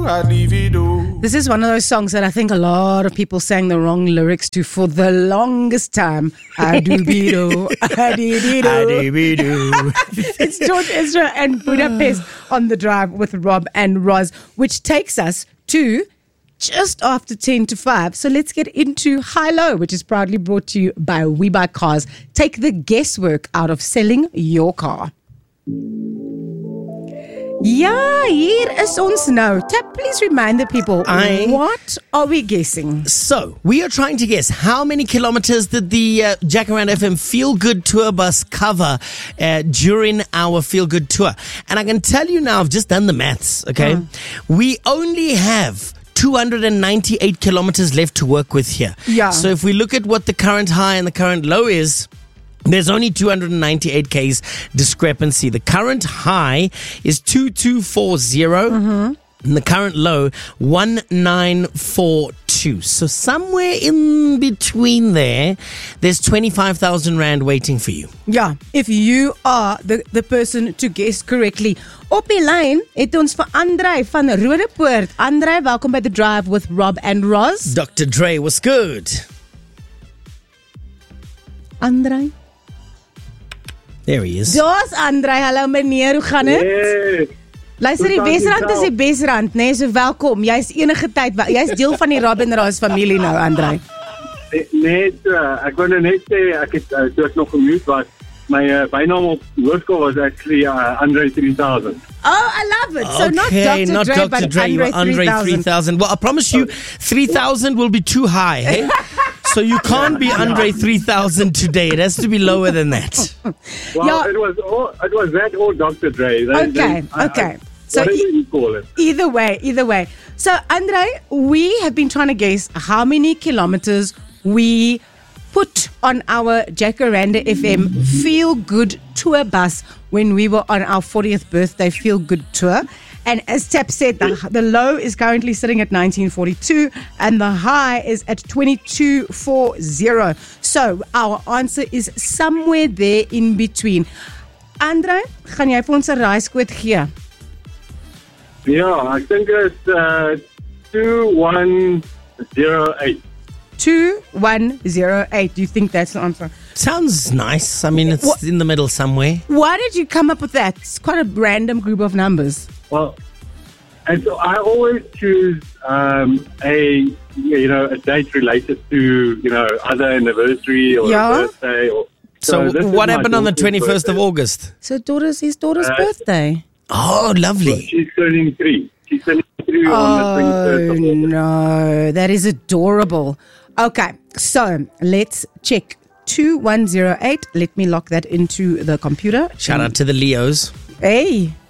This is one of those songs that I think a lot of people sang the wrong lyrics to for the longest time. Adibido, adibido. It's George Ezra and Budapest on the drive with Rob and Roz, which takes us to just after 10 to 5. So let's get into High Low, which is proudly brought to you by We Buy Cars. Take the guesswork out of selling your car. Ja, hier is ons nou. Tab, please remind the people, what are we guessing? So, we are trying to guess how many kilometers did the Jacaranda FM Feel Good Tour bus cover during our Feel Good Tour. And I can tell you now, I've just done the maths, okay? We only have 298 kilometers left to work with here. Yeah. So if we look at what the current high and the current low is, there's only 298 Ks discrepancy. The current high is 2240. And the current low, 1942. So somewhere in between there's 25,000 Rand waiting for you. Ja, if you are the person to guess correctly. Op die lyn het ons vir Andrei van Rodepoort. Andrei, welkom by The Drive with Rob and Roz. Dr. Dre, what's good? Andrei? There he is. Daar's Andrei. Hallo meneer, hoe gaan dit? Yes. Luister, die Besrand is die Besrand, nee, so welkom. Jy's enige tyd, jy's deel van die Rob en Roz familie nou, Andrei. Net, ek wou net sê, ek het dus nog gemute was. My bynaam op hoërskool was actually Andre 3000. Oh, I love it. So Okay, not Dr. Dre, but Andre 3000. Well, I promise you, 3000 will be too high, hey? So you can't be Andre 3000 today. It has to be lower than that. Well, Yeah. it was that or Dr. Dre. Okay. So Whatever you call it. either way. So, Andrei, we have been trying to guess how many kilometers we put on our Jacaranda FM Feel Good Tour bus when we were on our 40th birthday Feel Good Tour. And as Tap said, the low is currently sitting at 1942 and the high is at 2240. So our answer is somewhere there in between. Andrei, gaan jy vir ons 'n raaiskoot gee? Yeah, I think it's 2108. 2108. Do you think that's the answer? Sounds nice. I mean, it's in the middle somewhere. Why did you come up with that? It's quite a random group of numbers. Well, and so I always choose a date related to either anniversary or a birthday or. So this is what my happened on the daughter's 21st of birthday. August? So his daughter's birthday. Oh, lovely. She's turning 3. She's turning 3 on the 21st of August. No, that is adorable. Okay, so let's check 2108. Let me lock that into the computer. Shout out to the Leos. Hey,